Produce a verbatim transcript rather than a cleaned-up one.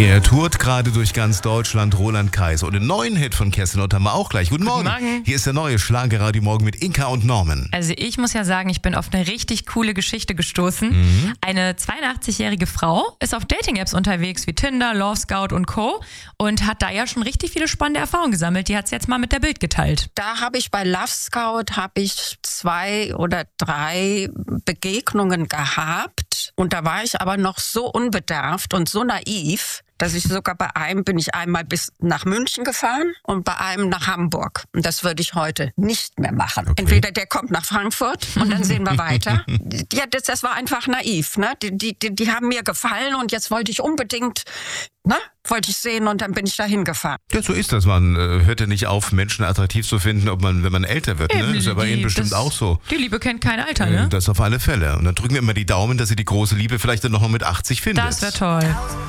Er tourt gerade durch ganz Deutschland, Roland Kaiser. Und einen neuen Hit von Kerstin Ott haben wir auch gleich. Guten Morgen. Guten Morgen. Hier ist der neue Schlagerradio Morgen mit Inka und Norman. Also ich muss ja sagen, ich bin auf eine richtig coole Geschichte gestoßen. Mhm. Eine zweiundachtzigjährige Frau ist auf Dating-Apps unterwegs wie Tinder, Love Scout und Co. und hat da ja schon richtig viele spannende Erfahrungen gesammelt. Die hat sie jetzt mal mit der Bild geteilt. Da habe ich bei Love Scout habe ich zwei oder drei Begegnungen gehabt. Und da war ich aber noch so unbedarft und so naiv, dass ich sogar bei einem bin ich einmal bis nach München gefahren und bei einem nach Hamburg. Und das würde ich heute nicht mehr machen. Okay. Entweder der kommt nach Frankfurt und dann sehen wir weiter. Ja, das, das war einfach naiv. Ne? Die, die, die, die haben mir gefallen und jetzt wollte ich unbedingt, ne? wollte ich sehen und dann bin ich da hingefahren. Ja, so ist das. Man äh, hört ja nicht auf, Menschen attraktiv zu finden, ob man, wenn man älter wird. Ne? Ist ja bei Ihnen bestimmt das, auch so. Die Liebe kennt kein Alter, ne? Äh, das auf alle Fälle. Und dann drücken wir immer die Daumen, dass Sie die große Liebe vielleicht dann noch mal mit achtzig findet. Das wäre toll.